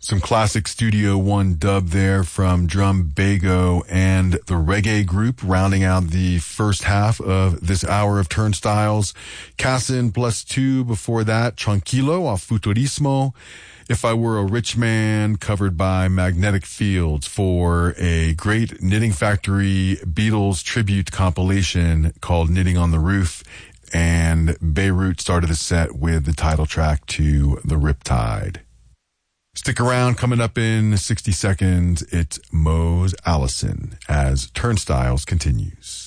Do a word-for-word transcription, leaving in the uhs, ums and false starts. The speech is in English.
Some classic Studio One dub there from Drum Bago and the Reggae Group, rounding out the first half of this hour of Turnstiles. Cassin plus two before that, Tranquilo off Futurismo. If I Were a Rich Man, covered by Magnetic Fields for a great Knitting Factory Beatles tribute compilation called Knitting on the Roof. And Beirut started the set with the title track to The Riptide. Stick around, coming up in sixty seconds, it's Mose Allison as Turnstiles continues.